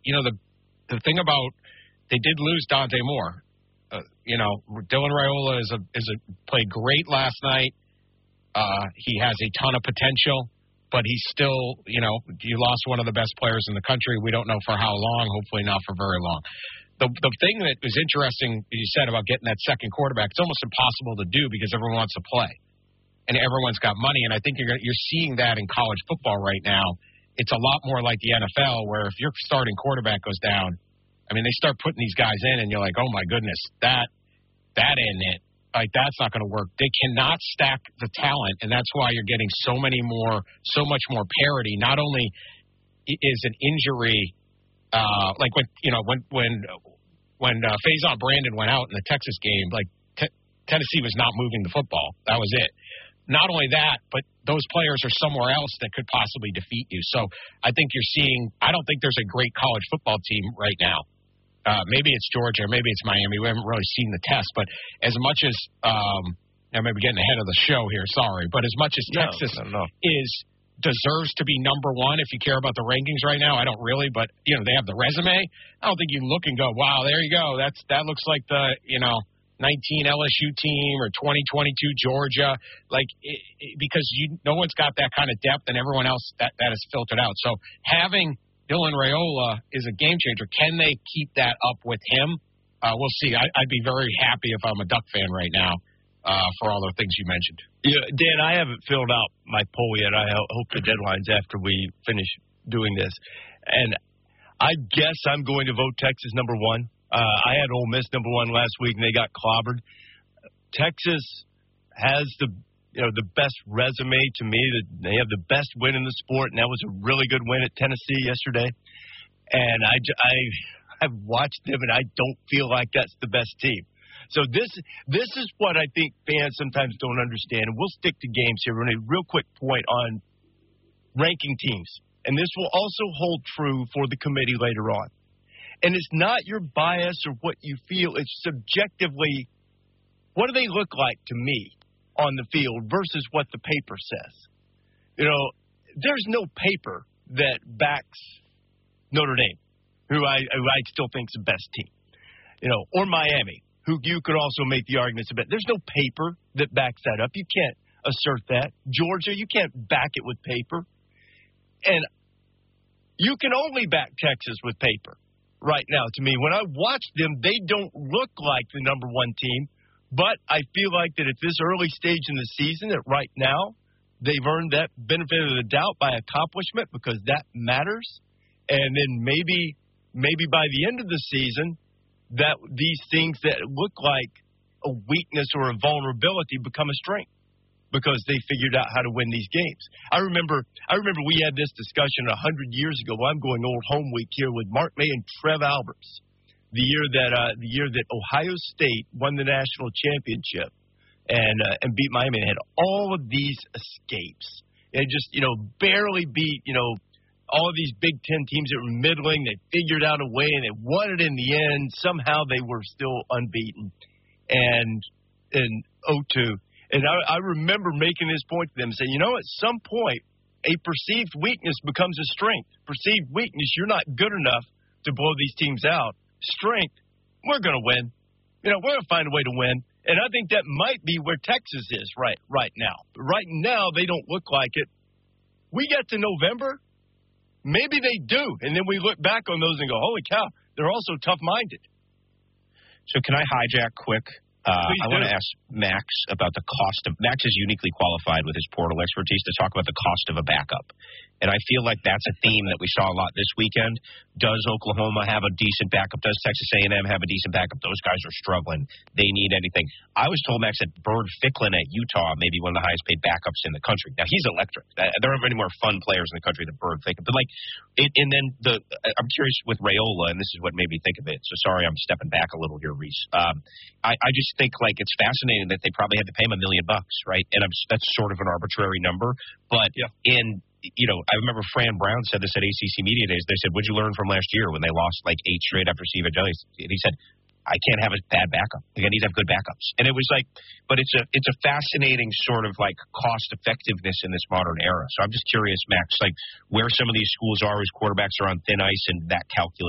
the thing about they did lose Dante Moore. Dylan Raiola played great last night. He has a ton of potential, but he's still, you lost one of the best players in the country. We don't know for how long. Hopefully not for very long. The thing that was interesting, you said about getting that second quarterback, it's almost impossible to do because everyone wants to play, and everyone's got money. And I think you're seeing that in college football right now. It's a lot more like the NFL, where if your starting quarterback goes down, I mean, they start putting these guys in, and you're like, oh my goodness, that ain't it. Like, that's not going to work. They cannot stack the talent, and that's why you're getting so much more parity. Not only is an injury, like when Faison Brandon went out in the Texas game, like Tennessee was not moving the football. That was it. Not only that, but those players are somewhere else that could possibly defeat you. So I think you're seeing. I don't think there's a great college football team right now. Maybe it's Georgia, maybe it's Miami. We haven't really seen the test, but as much as I may be getting ahead of the show here, sorry, but as much as Texas deserves to be number one, if you care about the rankings right now, I don't really, but they have the resume. I don't think you look and go, wow, there you go. That looks like the 19 LSU team or 2022 Georgia, because no one's got that kind of depth, and everyone else that is filtered out. So having Dylan Raiola is a game changer. Can they keep that up with him? We'll see. I'd be very happy if I'm a Duck fan right now for all the things you mentioned. Yeah, Dan, I haven't filled out my poll yet. I hope the deadline's after we finish doing this. And I guess I'm going to vote Texas number one. I had Ole Miss number one last week, and they got clobbered. Texas has the best resume to me. They have the best win in the sport, and that was a really good win at Tennessee yesterday. And I've watched them, and I don't feel like that's the best team. So this is what I think fans sometimes don't understand. And we'll stick to games here. We're going to real quick point on ranking teams. And this will also hold true for the committee later on. And it's not your bias or what you feel. It's subjectively, what do they look like to me on the field versus what the paper says? There's no paper that backs Notre Dame, who I still think is the best team, or Miami, who you could also make the arguments about. There's no paper that backs that up. You can't assert that. Georgia, you can't back it with paper. And you can only back Texas with paper right now. To me, when I watch them, they don't look like the number one team. But I feel like that at this early stage in the season, that right now, they've earned that benefit of the doubt by accomplishment, because that matters. And then maybe by the end of the season, that these things that look like a weakness or a vulnerability become a strength, because they figured out how to win these games. I remember we had this discussion 100 years ago. Well, I'm going old home week here with Mark May and Trev Alberts. The year that Ohio State won the national championship and beat Miami, and had all of these escapes. They just barely beat all of these Big Ten teams that were middling. They figured out a way, and they won it in the end. Somehow they were still unbeaten. And in 2002, and I remember making this point to them, saying, at some point, a perceived weakness becomes a strength. Perceived weakness, you're not good enough to blow these teams out. Strength, we're going to win. We're going to find a way to win. And I think that might be where Texas is right now. Right now, they don't look like it. We get to November, maybe they do. And then we look back on those and go, holy cow, they're also tough-minded. So can I hijack quick? I want to ask Max about the cost of – Max is uniquely qualified with his portal expertise to talk about the cost of a backup. And I feel like that's a theme that we saw a lot this weekend. Does Oklahoma have a decent backup? Does Texas A&M have a decent backup? Those guys are struggling. They need anything. I was told, Max, that Bird Ficklin at Utah may be one of the highest paid backups in the country. Now, he's electric. There aren't any more fun players in the country than Bird Ficklin. But, I'm curious with Raiola, and this is what made me think of it. So, sorry, I'm stepping back a little here, Reese. I just think, it's fascinating that they probably had to pay him $1 million, right? And that's sort of an arbitrary number. But I remember Fran Brown said this at ACC Media Days. They said, what'd you learn from last year when they lost 8 straight after Steve Adjeli? And he said, I can't have a bad backup. I need to have good backups. And it was but it's a fascinating sort of cost effectiveness in this modern era. So I'm just curious, Max, where some of these schools are as quarterbacks are on thin ice and that calculus.